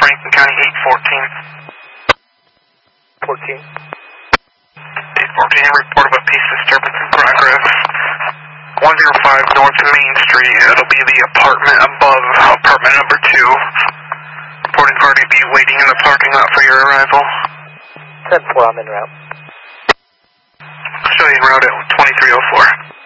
Franklin County 814. 14. 814, report of a peace disturbance in progress. 105 North Main Street. It'll be the apartment above apartment number 2. Reporting party be waiting in the parking lot for your arrival. 10-4, I'm en route. Showing route at 2304.